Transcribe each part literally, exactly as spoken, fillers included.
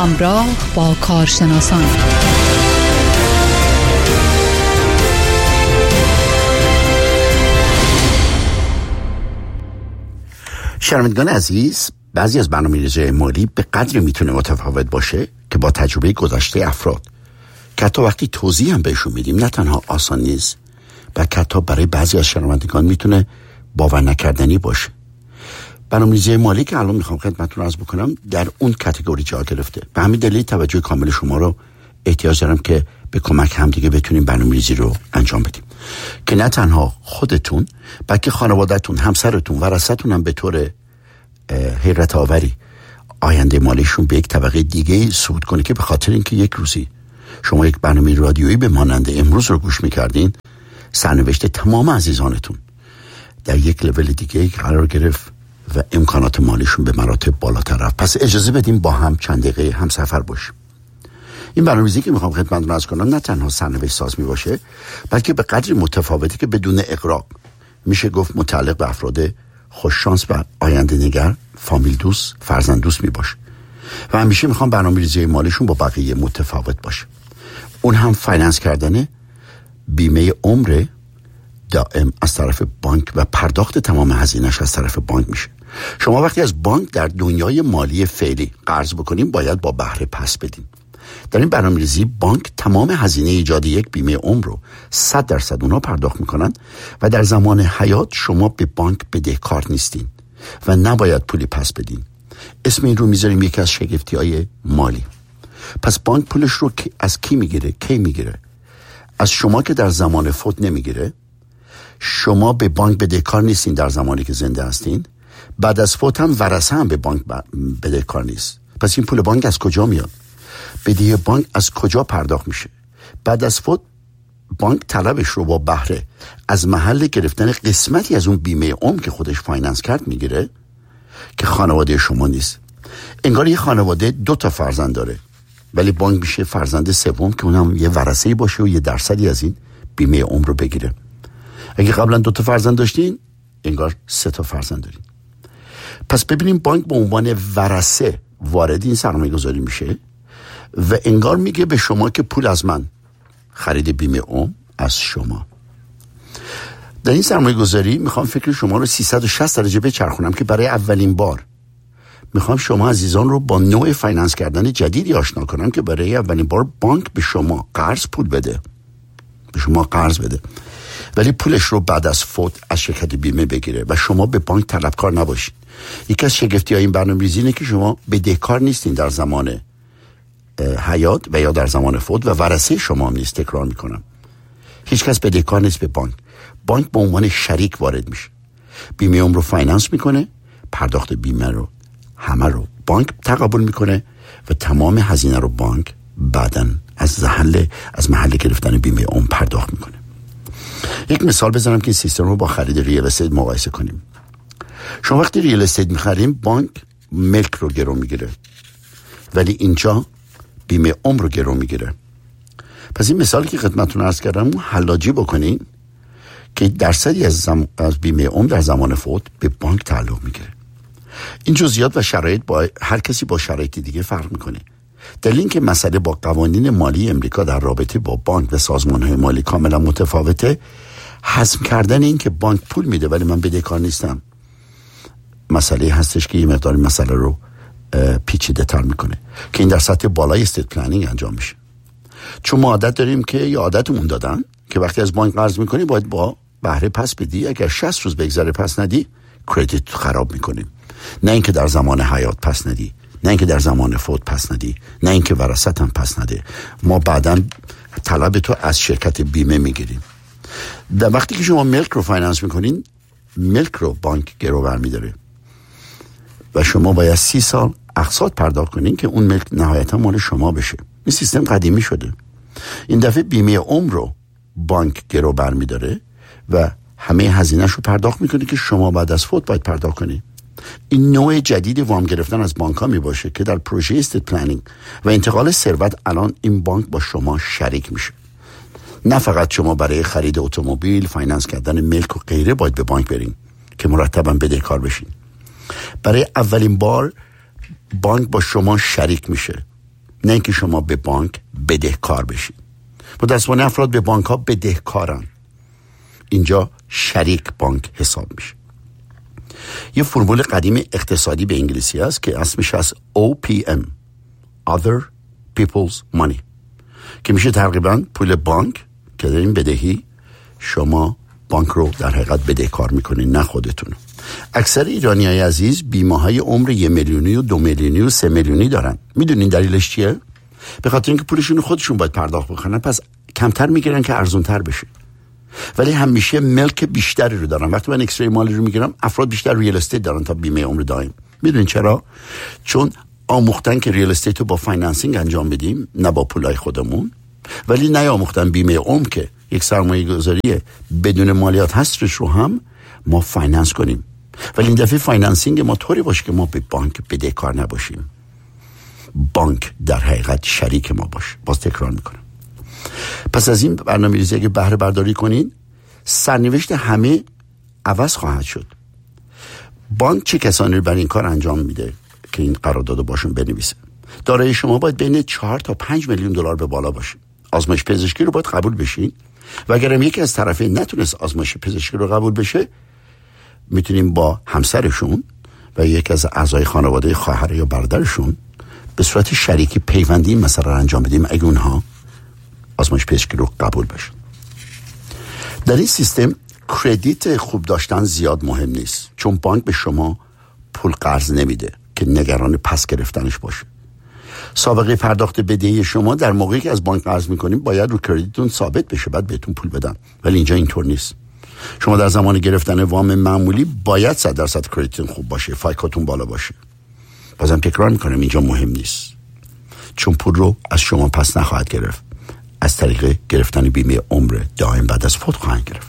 همراه با کارشناسان شنوندگان عزیز، بعضی از برنامه‌ریزی مالی به قدری میتونه متفاوت باشه که با تجربه گذشته افراد که حتی وقتی توضیح هم بهشون میدیم نه تنها آسان نیست، بلکه حتی برای بعضی از شنوندگان میتونه باور نکردنی باشه. برنامه‌ریزی مالی که الان میخوام خدمتتون عرض بکنم در اون کاتگوری جا گرفته. به همین دلیل توجه کامل شما رو احتیاج دارم که به کمک هم دیگه بتونیم برنامه‌ریزی رو انجام بدیم که نه تنها خودتون بلکه خانواده‌تون، همسرتون، ورثه‌تون هم به طور حیرت آوری آینده مالیشون به یک طبقه دیگه صعود کنه که به خاطر اینکه یک روزی شما یک برنامه رادیویی به مانند امروز رو گوش میکردین، سرنوشت تمام عزیزانتون در یک لول دیگه قرار گرفت و امکانات مالیشون به مراتب بالاتر رفت. پس اجازه بدیم با هم چند دقیقه هم سفر باشیم. این برنامه‌ریزی که میخوام خدمتتون عرض کنم نه تنها سرنوشت ساز می باشه، بلکه به قدری متفاوتی که بدون اغراق میشه گفت متعلق به افراد خوششانس و آینده نگر، فامیل دوست، فرزند دوست می باشه و همیشه میخوام برنامه‌ریزی مالیشون با بقیه متفاوت باشه. اون هم فایننس کردن بیمه عمر دائم از طرف بانک و پرداخت تمام هزینه‌اش از طرف بانک میشه. شما وقتی از بانک در دنیای مالی فعلی قرض بکنیم باید با بهره پس بدیم. در این برنامه‌ریزی بانک تمام هزینه ایجاد یک بیمه عمر رو صد درصد اونا پرداخت میکنن و در زمان حیات شما به بانک بدهکار نیستین و نباید پولی پس بدین. اسم این رو میذاریم یکی از شگفتی‌های مالی. پس بانک پولش رو از کی میگیره؟ کی میگیره؟ از شما که در زمان فوت نمیگیره. شما به بانک بدهکار نیستین در زمانی که زنده هستین. بعد از فوت هم ورثه هم به بانک بدهکار نیست. پس این پول بانک از کجا میاد؟ بدهی بانک از کجا پرداخت میشه؟ بعد از فوت بانک طلبش رو با بهره از محل گرفتن قسمتی از اون بیمه عمر که خودش فایننس کرد میگیره که خانواده شما نیست. انگار یه خانواده دو تا فرزند داره ولی بانک میشه فرزند سوم که اونم یه ورثه‌ای باشه و یه درصدی از این بیمه عمر رو بگیره. اگه قبلا دو تا فرزند داشتین انگار سه تا فرزند دارین. پس ببینیم بانک به عنوان ورثه وارد این سرمایه‌گذاری میشه و انگار میگه به شما که پول از من، خرید بیمه عمر از شما. در این سرمایه گذاری میخوام فکر شما رو سیصد و شصت درجه بچرخونم که برای اولین بار میخوام شما عزیزان رو با نوع فایننس کردن جدیدی آشنا کنم که برای اولین بار بانک به شما قرض پول بده، به شما قرض بده ولی پولش رو بعد از فوت از شرکت بیمه بگیره و شما به بانک طلبکار نباشید. یکی از شگفتی‌های این برنامه‌ریزی اینه که شما بدهکار نیستین در زمان حیات و یا در زمان فوت و ورثه شما هم نیست. تکرار میکنم، هیچ کس بدهکار نیست به بانک. بانک به عنوان شریک وارد میشه، بیمه عمر رو فایننس میکنه، پرداخت بیمه رو همه رو بانک تقبل میکنه و تمام هزینه رو بانک بعداً از محل از محل گرفتن بیمه عمر پرداخت میکنه. یک مثال بزنم که این سیستم رو با خرید ریال استیت مقایسه کنیم. شما وقتی ریال استیت میخریم بانک ملک رو گرو میگیره ولی اینجا بیمه عمر رو گرو میگیره. پس این مثالی که خدمتتون عرض کردم حلاجی بکنین که درصدی از, زم... از بیمه عمر در زمان فوت به بانک تعلق میگیره. این جزئیات و شرایط با هر کسی با شرایط دیگه فرق میکنه. دلیل این که مسئله با قوانین مالی امریکا در رابطه با بانک و سازمان‌های مالی کاملا متفاوته. حسم کردن این که بانک پول میده ولی من بدهکار نیستم مسئله هستش که یه مقدار مسئله رو پیچیده تر میکنه که این در سطح بالای استیت پلنینگ انجام میشه. چون ما عادت داریم که یا عادتمون دادن که وقتی از بانک قرض میکنی باید با بهره پس بدی، اگر شصت روز بگذره پس ندی کردیت خراب میکنیم. نه اینکه در زمان حیات پس ندی، نه اینکه در زمان فوت پس ندی، نه اینکه ورثت هم پس نده. ما بعداً طلب تو از شرکت بیمه میگیریم. در وقتی که شما ملک رو فایننس میکنین ملک رو بانک گرو برمیداره و شما باید سی سال اقساط پرداخت کنین که اون ملک نهایتا مال شما بشه. این سیستم قدیمی شده. این دفعه بیمه عمر رو بانک گرو برمیداره و همه هزینه‌اش رو پرداخت میکنه که شما بعد از فوت باید پرداخت کنی. این نوع جدید وام گرفتن از بانک‌ها می باشه که در پروژه استیت پلنینگ و انتقال ثروت الان این بانک با شما شریک میشه. نه فقط شما برای خرید اتومبیل، فایننس کردن ملک و غیره باید به بانک برین که مرتباً بدهکار بشین. برای اولین بار بانک با شما شریک میشه نه اینکه شما به بانک بدهکار بشید. متأسفانه افراد به بانک ها بدهکارن. اینجا شریک بانک حساب میشه. یه فرمول قدیم اقتصادی به انگلیسی هست که اسمش از او پی ام Other People's Money که میشه تقریبا پول بانک که دارین بدهی، شما بانک رو در حقیقت بدهکار میکنین، نه خودتون. اکثر ایرانیای عزیز بیمه های عمر یه میلیونی و دو میلیونی و سه میلیونی دارن. میدونین دلیلش چیه؟ به خاطر اینکه پولشون خودشون باید پرداخت بکنن، پس کمتر میگیرن که ارزونتر بشه. ولی همیشه ملک بیشتری رو دارن. وقتی من اکسری مالی رو میگیرم، افراد بیشتر ریال استیت دارن تا بیمه عمر دائم. میدونین چرا؟ چون آموختن که ریال استیت رو با فایننسینگ انجام بدیم، نه با پولای خودمون. ولی نیاموختن بیمه عمر که یک سرمایه گذاری بدون مالیات هستش رو هم ما فایننس کنیم. ولی این دفعه فایننسینگ ما طوری باشه که ما به بانک بدهکار نباشیم، بانک در حقیقت شریک ما باشه. باز تکرار میکنم، پس از این برنامه‌ریزی اگه بهره برداری کنین، سرنوشت همه عوض خواهد شد. بانک چه کسانی رو برای این کار انجام میده که این قرارداد باشون بنویسه؟ دارایی شما باید بین چهار تا پنج میلیون دلار به بالا باشه. آزمایش پزشکی رو باید قبول بشین و اگرم یکی از طرفین نتونست آزمایش پزشکی رو قبول بشه، میتونیم با همسرشون و یکی از اعضای خانواده خواهر یا برادرشون به صورت شریکی پیوندی این مسئله رو انجام بدیم اگه اونها آزمایش پزشکی رو قبول بشن. در این سیستم کردیت خوب داشتن زیاد مهم نیست، چون بانک به شما پول قرض نمیده که نگران پس گرفتنش باشه. سابقه پرداخت بدهی شما در موقعی که از بانک قرض میکنیم باید رو کردیتتون ثابت بشه، بعد بهتون پول بدن. ولی اینجا اینطور نیست. شما در زمان گرفتن وام معمولی باید صد درصد کردیتتون خوب باشه، فایکاتون بالا باشه. بازم تکرار میکنم، اینجا مهم نیست، چون پول رو از شما پس نخواهد گرفت. از طریق گرفتن بیمه عمر دائم بعد از فوت خواهند گرفت.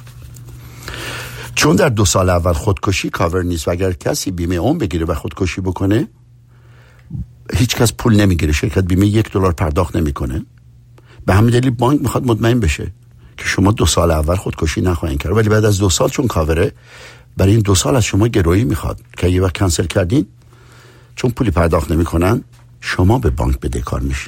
چون در دو سال اول خودکشی کاور نیست و اگر کسی بیمه عمر بگیره و خودکشی بکنه، هیچ کس پول نمیگیره، شرکت بیمه یک دلار پرداخت نمیکنه. به همین دلیل بانک میخواد مطمئن بشه که شما دو سال اول خودکشی نخواهید کرد، ولی بعد از دو سال چون کاوره، برای این دو سال از شما گرویی میخواد که یه وقت کنسل کردین، چون پولی پرداخت نمیکنن، شما به بانک بدهکار میشین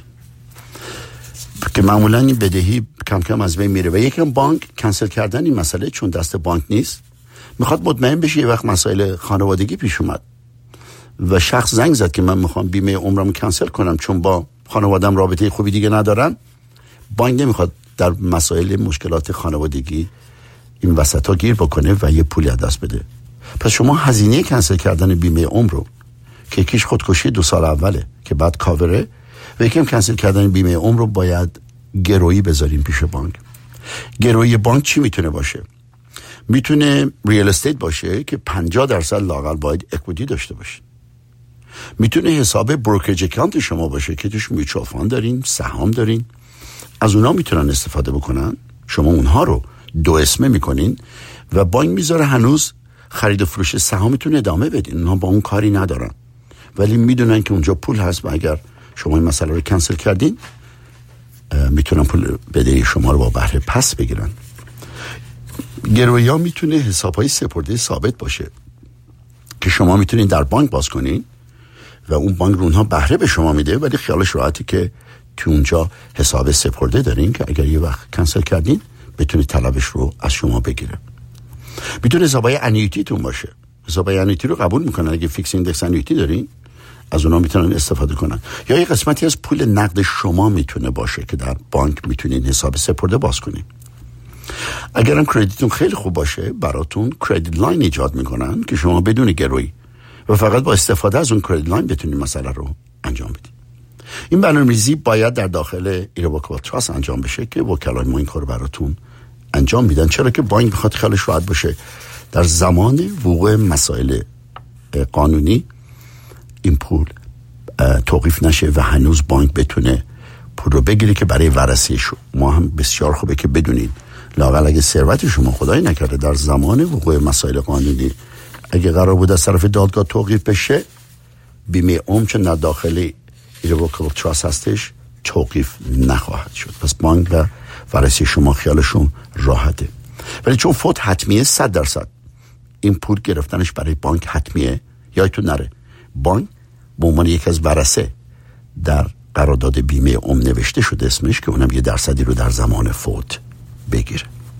که معمولا این بدهی کم کم از بین میره. و یکم بانک کنسل کردن این مسئله چون دست بانک نیست، میخواد مطمئن بشه یه وقت مسائل خانوادگی پیش اومد و شخص زنگ زد که من میخوام بیمه عمرمو کنسل کنم چون با خانوادم رابطه خوبی دیگه ندارم. بانک نمیخواد در مسائل مشکلات خانوادگی این وسطا گیر بکنه و یه پولی از دست بده. پس شما هزینه کنسل کردن بیمه عمر رو که یکیش خودکشی دو سال اوله که بعد کاوره و یکم کنسل کردن بیمه عمر رو باید گرویی بذاریم پیش بانک. گرویی بانک چی میتونه باشه؟ میتونه ریال استیت باشه که پنجاه درصد لااقل باید اکویتی داشته باشه. میتونه حساب بروکرج اکانت شما باشه که توش میوچوال فاند دارین، سهام دارین، از اونها میتونن استفاده بکنن. شما اونها رو دو اسمه میکنین و بانک میذاره هنوز خرید و فروش سهامتون ادامه بدین. اونها با اون کاری ندارن، ولی میدونن که اونجا پول هست و اگر شما این مسئله رو کنسل کردین، میتونن پول بدهی شما رو با بهره پس بگیرن. گرویی ها میتونه حساب های سپرده ثابت باشه که شما میتونین در بانک باز کنین و اون بانک رو اونها بهره به شما میده، ولی خیالش راحتی که تو اونجا حساب سپرده دارین که اگر یه وقت کنسل کردین بتونید طلبش رو از شما بگیره. میتونه حسابای انویتی تون باشه. حسابای انویتی رو قبول میکنن. اگه فیکس ایندکس انویتی دارین، از اونها میتونن استفاده کنن. یا یه قسمتی از پول نقد شما میتونه باشه که در بانک میتونین حساب سپرده باز کنین. اگرم کردیتتون خیلی خوب باشه، براتون کردیت لاین ایجاد میکنن که شما بدون گرویی و فقط با استفاده از اون کردیت لاین بتونین مسئله رو انجام بدین. این برنامه‌ریزی باید در داخل ایروکابل تراست انجام بشه که وکلای ما این کارو براتون انجام میدن، چرا که بانک میخواد خیالش راحت باشه در زمان وقوع مسائل قانونی این پول توقیف نشه و هنوز بانک بتونه پول رو بگیره که برای ورثه شما هم بسیار خوبه که بدونید لااقل اگه ثروت شما خدای نکرده در زمان وقوع مسائل قانونی اگه قرار بود از طرف دادگاه توقیف بشه، بیمه عمر چون در داخل ایروکابل تراست هستش توقیف نخواهد شد. پس بانک و ورثه شما خیالشون راحته. ولی چون فوت حتمیه، صد درصد این پول گرفتنش برای بانک حتمیه. یادتون نره بانک به عنوان یک از ورثه در قرارداد بیمه عمر نوشته شد اسمش که اونم یه درصدی رو در زمان فوت بگیره.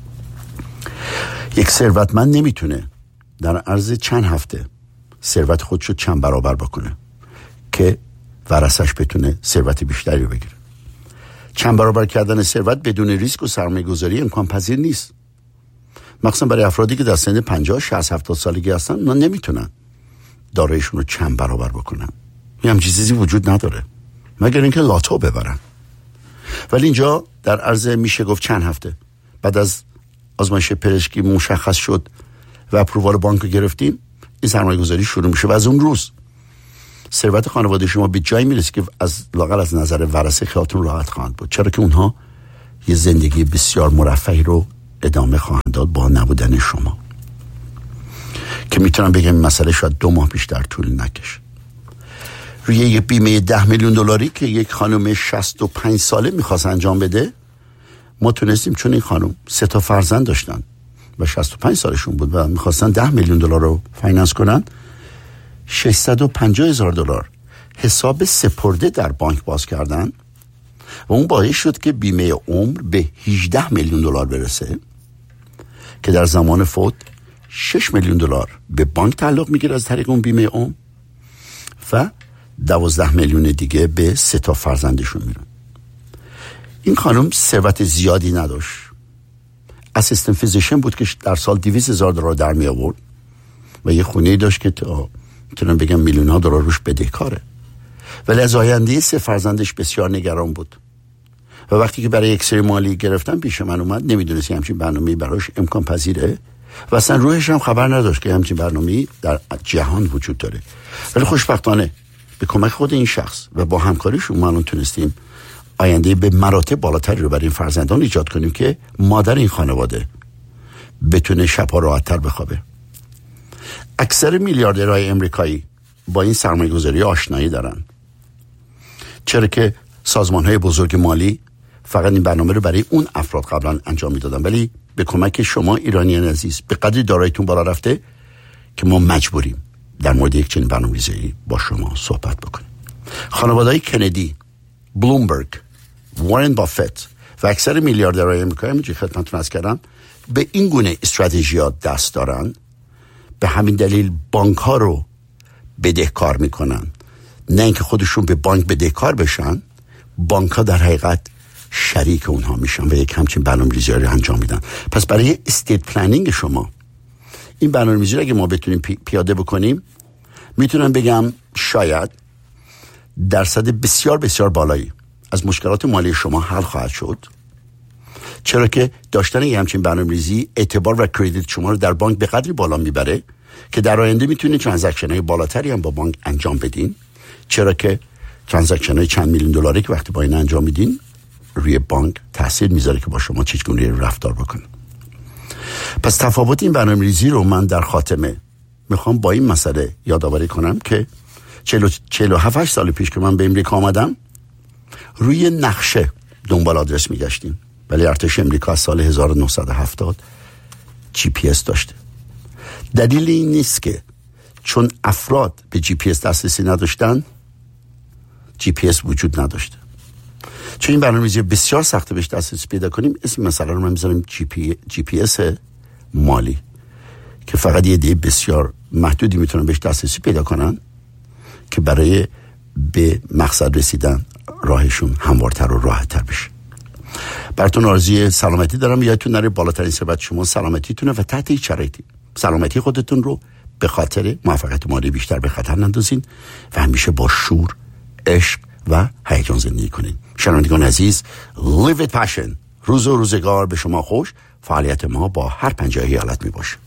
یک ثروتمند نمیتونه در عرض چند هفته ثروت خودشو چند برابر بکنه که ورثش بتونه ثروت بیشتری رو بگیره. چند برابر کردن ثروت بدون ریسک و سرمایه گذاری امکان پذیر نیست، مخصوصا برای افرادی که در سن پنجاه، شصت، هفتاد سالگی هستن. اونا نمیتونن داراییشون رو چند برابر بکنن، یه همچین چیزی وجود نداره مگر اینکه لاتو ببرن. ولی اینجا در عرض میشه گفت چند هفته بعد از آزمایش پزشکی مشخص شد و اپرووال بانک رو گرفتیم، این سرمایه گذاری شروع میشه و از اون روز ثروت خانواده شما به جایی میرسه که از لااقل از نظر ورثه خیالتون راحت خواهند بود، چرا که اونها یه زندگی بسیار مرفهی رو ادامه خواهند داد با نبودن شما، که میتونم بگم این مسئله شاید دو ماه بیشتر طول نکشه. روی یه بیمه ده میلیون دلاری که یک خانم شصت و پنج ساله میخواست انجام بده، ما تونستیم، چون این خانم سه تا فرزند داشتن و شصت و پنج سالشون بود و میخواستن ده میلیون دلار رو فایننس کنن، ششصد و پنجاه هزار دلار حساب سپرده در بانک باز کردن و اون باعث شد که بیمه عمر به هجده میلیون دلار برسه که در زمان فوت شش میلیون دلار به بانک تعلق میگیره از طریق اون بیمه عمر و دوازده میلیون دیگه به سه تا فرزندشون میرن. این خانم ثروت زیادی نداشت، اسیستنت فیزیشن بود که در سال دویست هزار دلار در می آورد و یه خونه داشت که تا میتونم بگم میلیون ها دلار روش بدهکاره، ولی از آینده سه فرزندش بسیار نگران بود و وقتی که برای یک سری مالی گرفتن پیش من اومد، نمیدونست همچین برنامه‌ای براش امکان پذیره و اصلا روحش هم خبر نداشت که همچین برنامه‌ای در جهان وجود داره. ولی خوشبختانه به کمک خود این شخص و با همکاریشون ما تونستیم آینده به مراتب بالاتری رو برای این فرزندان ایجاد کنیم که مادر این خانواده بتونه شب‌ها راحت‌تر بخوابه. اکثر میلیاردرهای امریکایی با این سرمایه‌گذاری آشنایی دارن، چرا که سازمان‌های بزرگ مالی فقط این برنامه رو برای اون افراد قبلا انجام میدادن، ولی به کمک شما ایرانیان عزیز به قدری داراییتون بالا رفته که ما مجبوریم در مورد یک چنین برنامه‌ریزی با شما صحبت بکنیم. خانواده‌های کندی، بلومبرگ، وارن بافت و اکثر میلیاردرهای امریکایی همونجوری خدمتتون عرض کردم به این گونه استراتژیات دست دارن. به همین دلیل بانک ها رو بدهکار میکنن، نه اینکه خودشون به بانک بدهکار بشن، بانک ها در حقیقت شریک اونها میشن و یک همچین برنامه‌ریزی رو انجام میدن. پس برای استیت پلنینگ شما این برنامه‌ریزی رو اگه ما بتونیم پی- پیاده بکنیم، میتونم بگم شاید درصد بسیار بسیار بالایی از مشکلات مالی شما حل خواهد شد، چرا که داشتن یه همچین برنامه‌ریزی اعتبار و کردیت شما رو در بانک به قدری بالا میبره که در آینده میتونید ترانزکشن های بالاتری هم با بانک انجام بدین، چرا که ترانزکشن های چند میلیون دلاری که وقتی با این انجام میدین روی بانک تاثیر میذاره که با شما چگونه رفتار بکنه. پس تفاوت این برنامه‌ریزی رو من در خاتمه میخوام با این مسئله یادآوری کنم که چهل و هفت سال پیش که من به امریکا آمدم، روی نقشه دنبال آدرس میگشتیم، ولی ارتش امریکا از سال هزار و نهصد و هفتاد جی پی اس داشته. دلیل این نیست که چون افراد به جی پی اس دسترسی نداشتن جی پی اس وجود نداشته. چون این برنامه‌ریزی بسیار سخته بهش دسترسی پیدا کنیم، اسم مسئله رو من میذارم جی پی جی پی اس مالی که فقط یه عده بسیار محدودی میتونن بهش دسترسی پیدا کنن که برای به مقصد رسیدن راهشون هموارتر و راحت‌تر بشه. براتون آرزوی سلامتی دارم. یادتون نره بالاترین ثروت شما سلامتیتونه و تحت هیچ شرایطی سلامتی خودتون رو به خاطر موفقیت مالی بیشتر به خطر نندازین و همیشه با شور، عشق و هیجان زندگی کنین. شنوندگان عزیز، live with passion. روز و روزگار به شما خوش. فعالیت ما با هر پنجاه ایالت می باشه.